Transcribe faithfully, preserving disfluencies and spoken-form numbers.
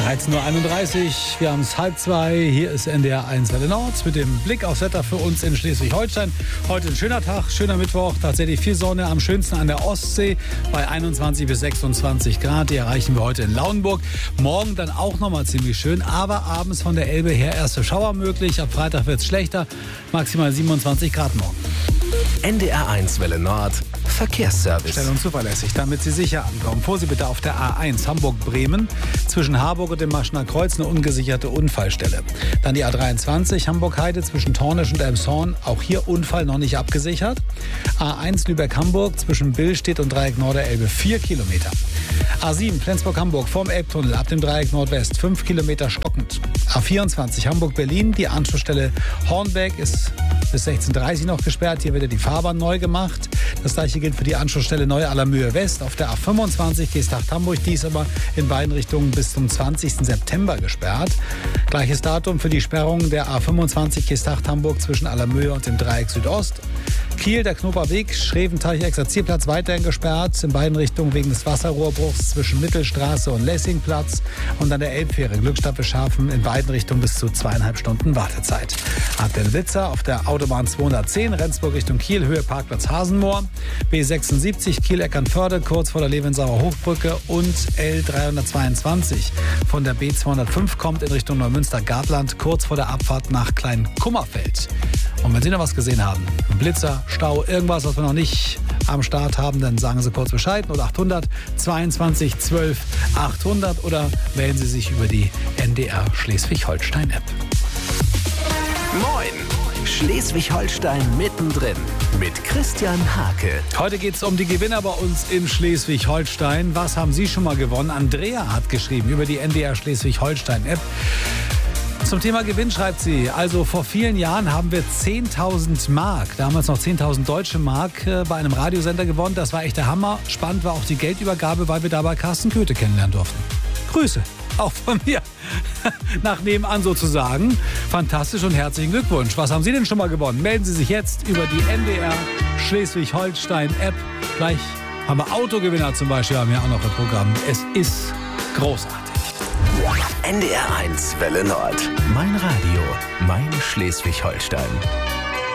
dreizehn Uhr einunddreißig, wir haben es halb zwei, hier ist N D R eins Welle Nord mit dem Blick aufs Wetter für uns in Schleswig-Holstein. Heute ein schöner Tag, schöner Mittwoch, tatsächlich viel Sonne, am schönsten an der Ostsee bei einundzwanzig bis sechsundzwanzig Grad. Die erreichen wir heute in Lauenburg. Morgen dann auch nochmal ziemlich schön, aber abends von der Elbe her erste Schauer möglich. Ab Freitag wird es schlechter, maximal siebenundzwanzig Grad morgen. N D R eins Welle Nord, Verkehrsservice. Schnell und zuverlässig, damit Sie sicher ankommen. Vorsicht bitte auf der A eins Hamburg-Bremen. Zwischen Harburg und dem Maschener Kreuz eine ungesicherte Unfallstelle. Dann die A dreiundzwanzig Hamburg-Heide zwischen Tornisch und Elmshorn. Auch hier Unfall noch nicht abgesichert. A eins Lübeck-Hamburg zwischen Billstedt und Dreieck Norderelbe vier Kilometer. A sieben Flensburg-Hamburg vorm Elbtunnel ab dem Dreieck Nordwest fünf Kilometer stockend. A vierundzwanzig Hamburg-Berlin. Die Anschlussstelle Hornbeck ist bis sechzehn Uhr dreißig noch gesperrt. Hier wird ja die Fahrbahn neu gemacht. Das gleiche gilt für die Anschlussstelle Neu-Allermühe West auf der A fünfundzwanzig Geesthacht-Hamburg. Die ist aber in beiden Richtungen bis zum zwanzigsten September gesperrt. Gleiches Datum für die Sperrung der A fünfundzwanzig Geesthacht-Hamburg zwischen Allermühe und dem Dreieck Südost. Kiel, der Knoperweg, Schreventeich-Exerzierplatz weiterhin gesperrt. In beiden Richtungen wegen des Wasserrohrbruchs zwischen Mittelstraße und Lessingplatz. Und an der Elbfähre Glückstadt-Beschafen in beiden Richtungen bis zu zweieinhalb Stunden Wartezeit. Ab der Blitzer auf der Autobahn zweihundertzehn Rendsburg Richtung Kiel, Höhe Parkplatz Hasenmoor. B sechsundsiebzig Kiel-Eckernförde kurz vor der Levensauer Hochbrücke und L dreihundertzweiundzwanzig von der B zweihundertfünf kommt in Richtung Neumünster-Gartland kurz vor der Abfahrt nach Kleinkummerfeld. Und wenn Sie noch was gesehen haben, Blitzer, Stau, irgendwas, was wir noch nicht am Start haben, dann sagen Sie kurz Bescheid. null achthundert zweiundzwanzig zwölf achthundert oder melden Sie sich über die N D R Schleswig-Holstein-App. Moin! Schleswig-Holstein mittendrin mit Christian Hake. Heute geht es um die Gewinner bei uns in Schleswig-Holstein. Was haben Sie schon mal gewonnen? Andrea hat geschrieben über die N D R Schleswig-Holstein-App. Zum Thema Gewinn schreibt sie, also vor vielen Jahren haben wir zehntausend Mark, damals noch zehntausend deutsche Mark, äh, bei einem Radiosender gewonnen. Das war echt der Hammer. Spannend war auch die Geldübergabe, weil wir dabei Carsten Köthe kennenlernen durften. Grüße, auch von mir. Nach nebenan sozusagen. Fantastisch und herzlichen Glückwunsch. Was haben Sie denn schon mal gewonnen? Melden Sie sich jetzt über die N D R Schleswig-Holstein-App. Gleich haben wir Autogewinner zum Beispiel, haben wir auch noch im Programm. Es ist großartig. N D R eins Welle Nord. Mein Radio, mein Schleswig-Holstein.